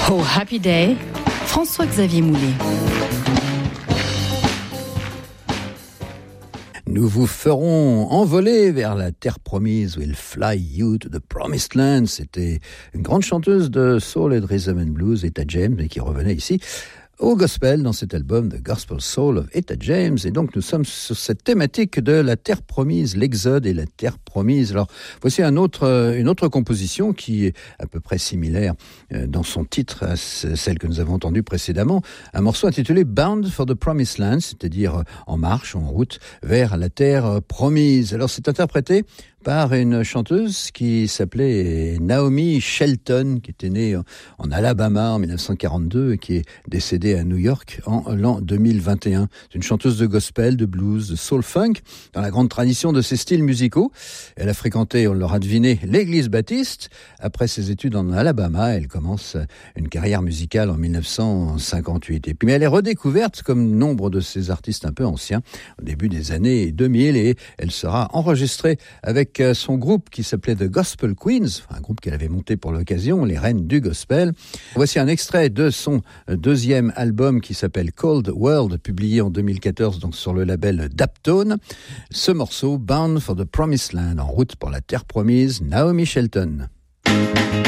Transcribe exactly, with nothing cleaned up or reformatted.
Oh Happy Day, François-Xavier Moulet. Nous vous ferons envoler vers la terre promise. We'll fly you to the promised land. C'était une grande chanteuse de soul et de rhythm and blues, Etta James, mais qui revenait ici au gospel dans cet album The Gospel Soul of Etta James. Et donc nous sommes sur cette thématique de la terre promise, l'exode et la terre promise. Alors voici un autre, une autre composition qui est à peu près similaire dans son titre à celle que nous avons entendue précédemment. Un morceau intitulé Bound for the Promised Land, c'est-à-dire en marche, en route vers la terre promise. Alors c'est interprété par une chanteuse qui s'appelait Naomi Shelton, qui était née en Alabama en dix-neuf cent quarante-deux et qui est décédée à New York en l'an deux mille vingt et un. C'est une chanteuse de gospel, de blues, de soul funk, dans la grande tradition de ces styles musicaux. Elle a fréquenté, on l'aura deviné, l'église baptiste. Après ses études en Alabama, elle commence une carrière musicale en dix-neuf cent cinquante-huit. Et puis, mais elle est redécouverte, comme nombre de ces artistes un peu anciens, au début des années deux mille, et elle sera enregistrée avec son groupe qui s'appelait The Gospel Queens, un groupe qu'elle avait monté pour l'occasion, les Reines du Gospel. Voici un extrait de son deuxième album qui s'appelle Cold World, publié en deux mille quatorze donc sur le label Daptone. Ce morceau, Bound for the Promised Land, en route pour la terre promise, Naomi Shelton.